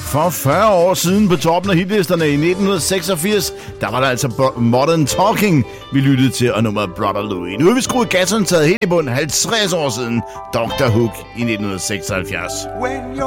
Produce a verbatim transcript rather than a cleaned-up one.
For fyrre år siden på toppen af hitlisterne i nitten seksogfirs, der var der altså Modern Talking, vi lyttede til, og nummeret Brother Louie. Nu er vi skruet gasserne taget helt i bund halvtreds år siden, doktor Hook i nitten seksoghalvfjerds.